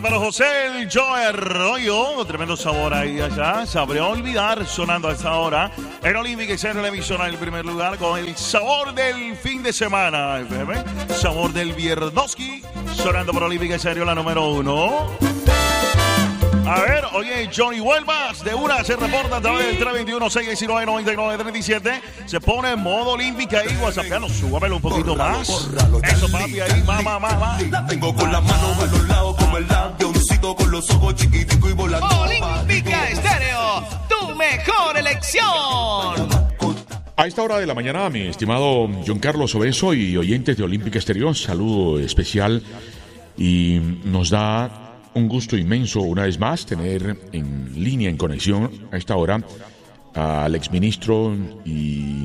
Pero José el Joe Arroyo, tremendo sabor ahí allá, sabría olvidar sonando a esta hora en Olímpica Estéreo, la emisora en el primer lugar con el sabor del fin de semana, FM, sabor del Viernoski, sonando por Olímpica Estéreo, la número 1. A ver, oye, Johnny Huelvas, de una se reporta a través del 321-619-9937. Se pone en modo olímpica y whatsappeano, súbamelo un poquito más. Eso, papi, ahí, mamá. La tengo con las manos a los lados como el avioncito con los ojos chiquiticos y volando. Olímpica Estéreo, tu mejor elección. A esta hora de la mañana, mi estimado John Carlos Obeso y oyentes de Olímpica Estéreo, saludo especial y nos da un gusto inmenso una vez más tener en línea, en conexión a esta hora al exministro y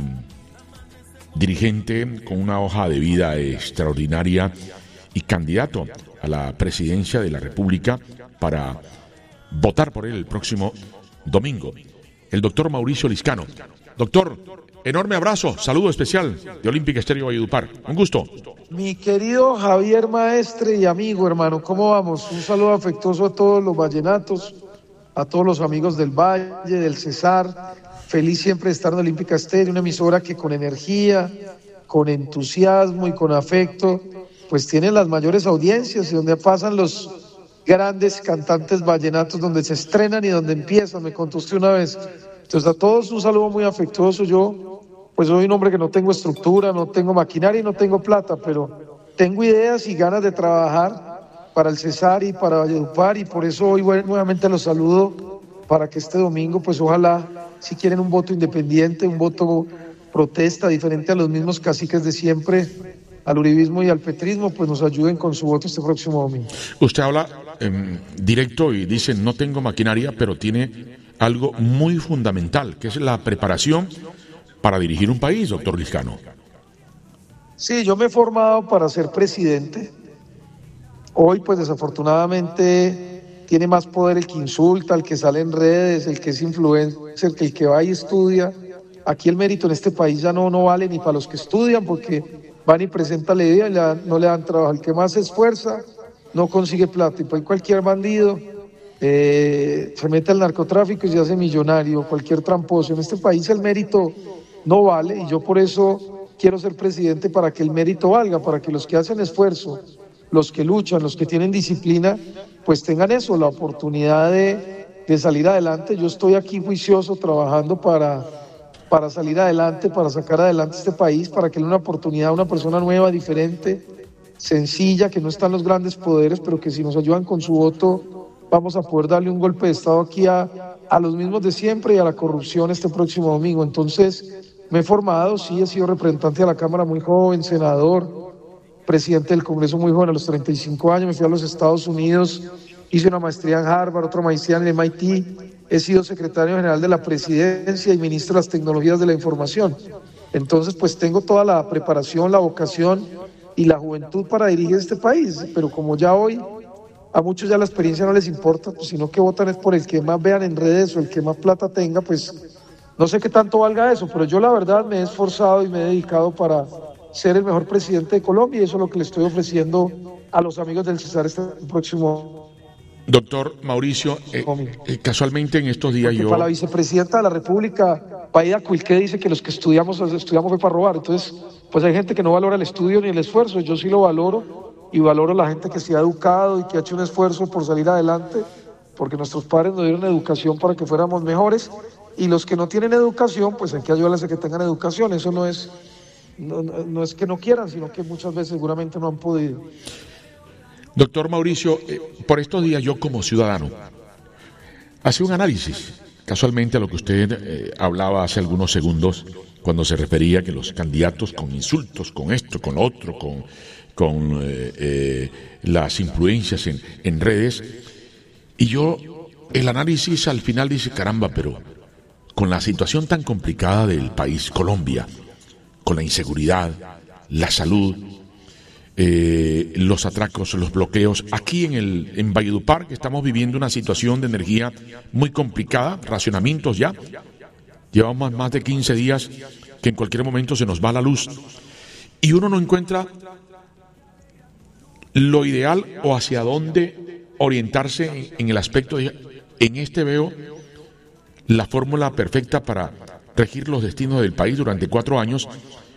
dirigente con una hoja de vida extraordinaria y candidato a la presidencia de la República para votar por él el próximo domingo, el doctor Mauricio Liscano. Doctor, enorme abrazo, saludo especial de Olímpica Estéreo Valledupar. Un gusto. Mi querido Javier Maestre y amigo, hermano, ¿cómo vamos? Un saludo afectuoso a todos los vallenatos, a todos los amigos del Valle, del Cesar. Feliz siempre de estar en Olímpica Estéreo, una emisora que con energía, con entusiasmo y con afecto, pues tiene las mayores audiencias y donde pasan los grandes cantantes vallenatos, donde se estrenan y donde empiezan, me contó usted una vez. Entonces a todos un saludo muy afectuoso. Yo pues soy un hombre que no tengo estructura, no tengo maquinaria y no tengo plata, pero tengo ideas y ganas de trabajar para el Cesar y para Valledupar, y por eso hoy nuevamente los saludo para que este domingo, pues ojalá, si quieren un voto independiente, un voto protesta diferente a los mismos caciques de siempre, al uribismo y al petrismo, pues nos ayuden con su voto este próximo domingo. Usted habla directo y dice no tengo maquinaria, pero tiene algo muy fundamental, que es la preparación para dirigir un país, doctor Liscano. Sí, yo me he formado para ser presidente. Hoy, pues desafortunadamente, tiene más poder el que insulta, el que sale en redes, el que es influencer, que el que va y estudia. Aquí el mérito en este país ya no vale ni para los que estudian, porque van y presentan la idea y no le dan trabajo. El que más se esfuerza no consigue plata, y pues cualquier bandido se mete al narcotráfico y se hace millonario, cualquier tramposo. En este país el mérito no vale, y yo por eso quiero ser presidente, para que el mérito valga, para que los que hacen esfuerzo, los que luchan, los que tienen disciplina, pues tengan eso, la oportunidad de salir adelante. Yo estoy aquí juicioso trabajando para salir adelante, para sacar adelante este país, para que le dé una oportunidad a una persona nueva, diferente, sencilla, que no está en los grandes poderes, pero que si nos ayudan con su voto vamos a poder darle un golpe de Estado aquí a los mismos de siempre y a la corrupción este próximo domingo. Entonces, me he formado, sí, he sido representante de la Cámara muy joven, senador, presidente del Congreso muy joven, a los 35 años, me fui a los Estados Unidos, hice una maestría en Harvard, otra maestría en el MIT, he sido secretario general de la Presidencia y ministro de las Tecnologías de la Información. Entonces, pues tengo toda la preparación, la vocación y la juventud para dirigir este país, pero como ya hoy a muchos ya la experiencia no les importa, pues, sino que votan es por el que más vean en redes o el que más plata tenga, pues no sé qué tanto valga eso, pero yo la verdad me he esforzado y me he dedicado para ser el mejor presidente de Colombia, y eso es lo que le estoy ofreciendo a los amigos del Cesar este próximo. Doctor Mauricio, casualmente en estos días Para la vicepresidenta de la República, Paida Cuilqué, dice que los que estudiamos fue para robar. Entonces, pues hay gente que no valora el estudio ni el esfuerzo. Yo sí lo valoro, y valoro a la gente que se ha educado y que ha hecho un esfuerzo por salir adelante, porque nuestros padres nos dieron educación para que fuéramos mejores, y los que no tienen educación, pues hay que ayudarles a que tengan educación. Eso no es que no quieran, sino que muchas veces seguramente no han podido. Doctor Mauricio, por estos días yo como ciudadano hacía un análisis, casualmente a lo que usted hablaba hace algunos segundos, cuando se refería que los candidatos con insultos, con esto, con lo otro, con las influencias en redes, y yo, el análisis al final dice, caramba, pero con la situación tan complicada del país, Colombia, con la inseguridad, la salud, los atracos, los bloqueos, aquí en Valledupar, que estamos viviendo una situación de energía muy complicada, racionamientos ya, llevamos más de 15 días que en cualquier momento se nos va la luz, y uno no encuentra lo ideal o hacia dónde orientarse en el aspecto de, en este veo la fórmula perfecta para regir los destinos del país durante 4 años,